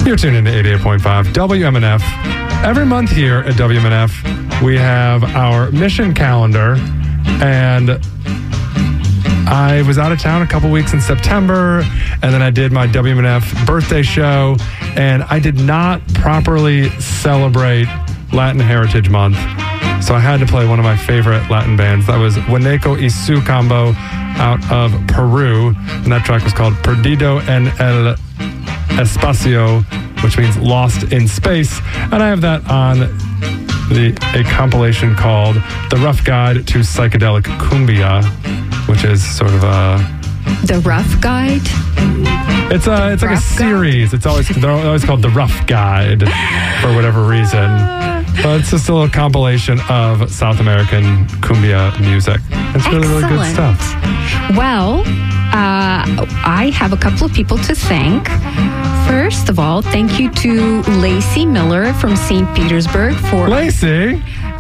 You're tuned into 88.5 WMNF. Every month here at WMNF, we have our mission calendar, and I was out of town a couple weeks in September, and then I did my WMNF birthday show, and I did not properly celebrate Latin Heritage Month, so I had to play one of my favorite Latin bands. That was Hueneco y Su Combo out of Peru, and that track was called Perdido en el Espacio, which means Lost in Space, and I have that on a compilation called The Rough Guide to Psychedelic Cumbia, which is sort of a... The Rough Guide? It's like a series. They're always called The Rough Guide for whatever reason. But it's just a little compilation of South American cumbia music. It's really, really good stuff. Well, I have a couple of people to thank. First of all, thank you to Lacey Miller from St. Petersburg for... Lacey?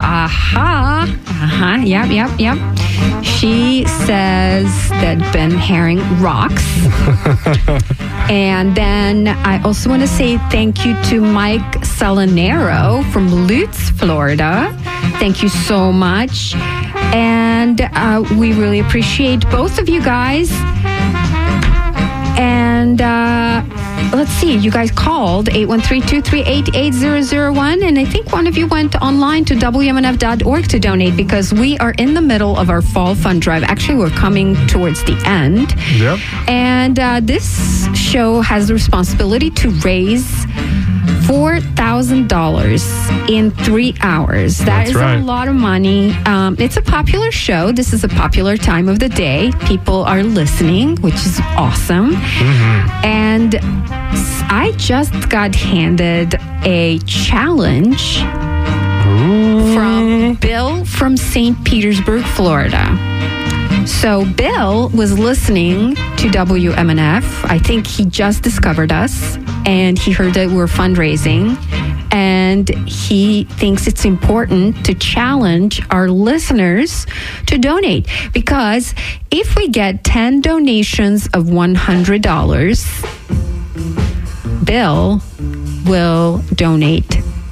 Yep. She says that Ben Herring rocks. And then I also want to say thank you to Mike Salinero from Lutz, Florida. Thank you so much. And we really appreciate both of you guys. And let's see, you guys called 813-238-8001, and I think one of you went online to WMNF.org to donate because we are in the middle of our fall fund drive. Actually, we're coming towards the end. Yep. And this show has the responsibility to raise $4,000 in 3 hours. That's right. A lot of money. It's a popular show. This is a popular time of the day. People are listening, which is awesome. Mm-hmm. And I just got handed a challenge from Bill from St. Petersburg, Florida. So Bill was listening to WMNF. I think he just discovered us, and he heard that we're fundraising, and he thinks it's important to challenge our listeners to donate, because if we get 10 donations of $100, Bill will donate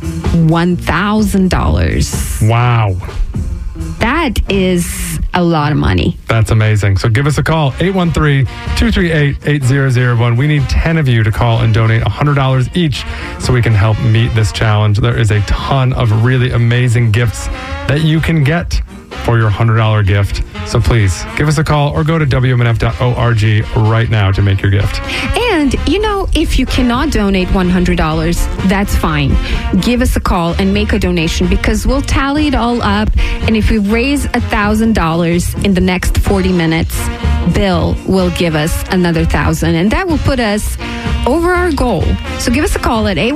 $1,000. Wow. That is a lot of money. That's amazing. So give us a call, 813-238-8001. We need 10 of you to call and donate $100 each so we can help meet this challenge. There is a ton of really amazing gifts that you can get for your $100 gift. So please give us a call or go to WMNF.org right now to make your gift. And, if you cannot donate $100, that's fine. Give us a call and make a donation, because we'll tally it all up. And if we raise $1,000 in the next 40 minutes, Bill will give us another $1,000. And that will put us over our goal. So give us a call at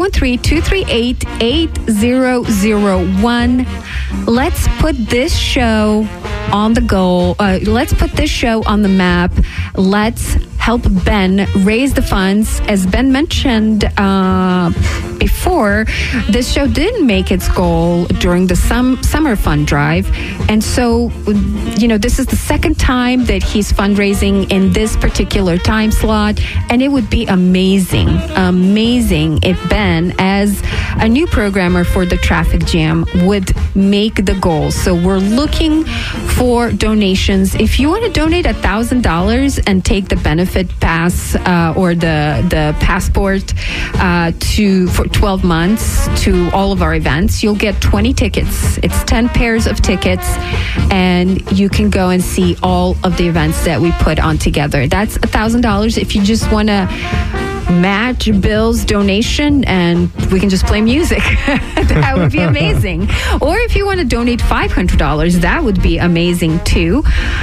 813-238-8001. Let's put this show on the goal. Let's put this show on the map. Let's help Ben raise the funds. As Ben mentioned before, this show didn't make its goal during the summer fund drive. And so, this is the second time that he's fundraising in this particular time slot. And it would be amazing if Ben, as a new programmer for the Traffic Jam, would make the goal. So we're looking for donations. If you want to donate $1,000 and take the benefit pass or the passport for 12 months to all of our events, you'll get 20 tickets. It's 10 pairs of tickets, and you can go and see all of the events that we put on together. That's $1,000 if you just want to match Bill's donation and we can just play music. That would be amazing. Or if you want to donate $500, that would be amazing too.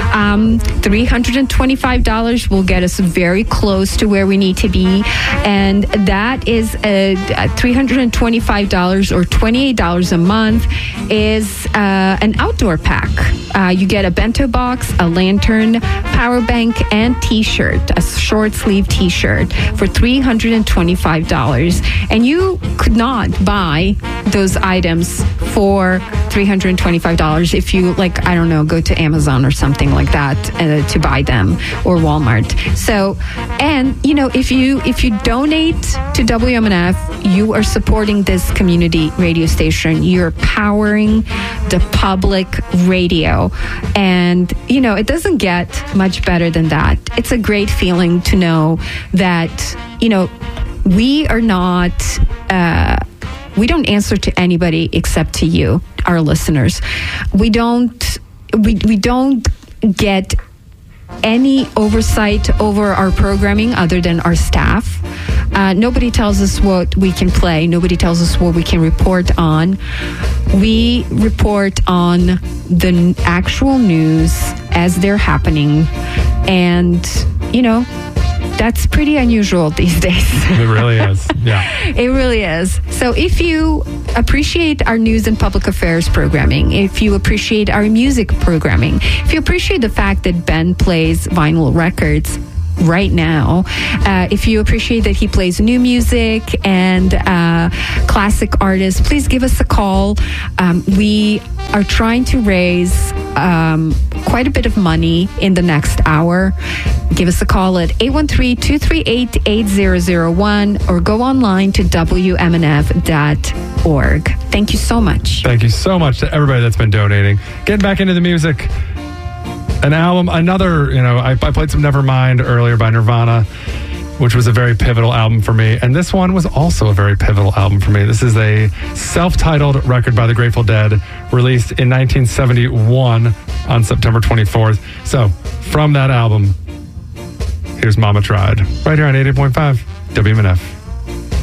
$325 will get us very close to where we need to be, and that is $325 or $28 a month is an outdoor pack. You get a bento box, a lantern, power bank, and t-shirt, a short sleeve t-shirt for $325. And you could not buy those items for $325 if you, like, I don't know, go to Amazon or something like that to buy them, or Walmart. So, and if you donate to WMNF, you are supporting this community radio station. You're powering the public radio, and it doesn't get much better than that. It's a great feeling to know that we are not we don't answer to anybody except to you, our listeners. We don't get any oversight over our programming other than our staff. Nobody tells us what we can play. Nobody tells us what we can report on. We report on the actual news as they're happening. And, that's pretty unusual these days. It really is. Yeah. It really is. So if you appreciate our news and public affairs programming, if you appreciate our music programming, if you appreciate the fact that Ben plays vinyl records right now, if you appreciate that he plays new music and classic artists, please give us a call. We are trying to raise quite a bit of money in the next hour. Give us a call at 813-238-8001 or go online to WMNF.org. Thank you so much. Thank you so much to everybody that's been donating. Getting back into the music. An album, another, I played some Nevermind earlier by Nirvana, which was a very pivotal album for me. And this one was also a very pivotal album for me. This is a self-titled record by the Grateful Dead, released in 1971 on September 24th. So, from that album, here's Mama Tried, right here on 88.5 WMNF.